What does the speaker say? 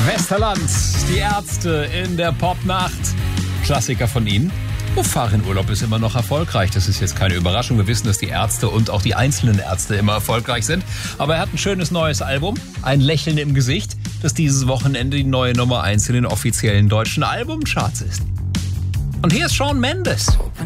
Westerland, die Ärzte in der Popnacht. Klassiker von ihnen. Fahrradurlaub ist immer noch erfolgreich. Das ist jetzt keine Überraschung. Wir wissen, dass die Ärzte und auch die einzelnen Ärzte immer erfolgreich sind. Aber er hat ein schönes neues Album, ein Lächeln im Gesicht, das dieses Wochenende die neue Nummer 1 in den offiziellen deutschen Albumcharts ist. Und hier ist Shawn Mendes.